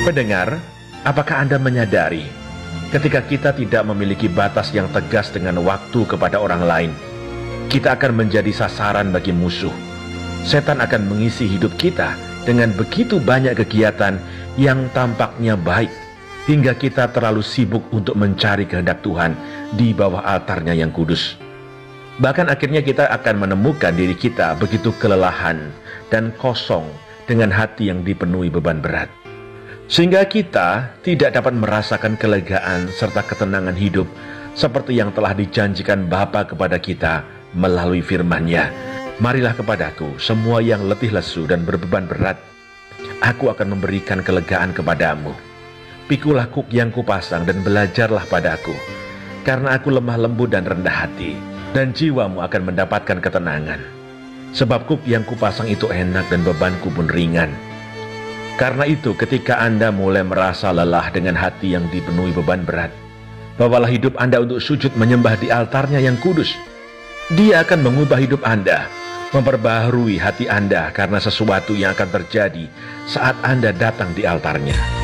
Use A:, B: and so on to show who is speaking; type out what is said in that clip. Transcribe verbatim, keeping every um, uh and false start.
A: Pendengar, apakah Anda menyadari ketika kita tidak memiliki batas yang tegas dengan waktu kepada orang lain, kita akan menjadi sasaran bagi musuh. Setan akan mengisi hidup kita dengan begitu banyak kegiatan yang tampaknya baik, hingga kita terlalu sibuk untuk mencari kehendak Tuhan di bawah altarnya yang kudus. Bahkan akhirnya kita akan menemukan diri kita begitu kelelahan dan kosong dengan hati yang dipenuhi beban berat, sehingga kita tidak dapat merasakan kelegaan serta ketenangan hidup seperti yang telah dijanjikan Bapa kepada kita melalui firman-Nya. Marilah kepadaku semua yang letih lesu dan berbeban berat, aku akan memberikan kelegaan kepadamu. Pikulah kuk yang kupasang dan belajarlah padaku, karena aku lemah lembut dan rendah hati, dan jiwamu akan mendapatkan ketenangan. Sebab kuk yang kupasang itu enak dan bebanku pun ringan. Karena itu ketika Anda mulai merasa lelah dengan hati yang dipenuhi beban berat, bawalah hidup Anda untuk sujud menyembah di altarnya yang kudus. Dia akan mengubah hidup Anda, memperbaharui hati Anda karena sesuatu yang akan terjadi saat Anda datang di altarnya.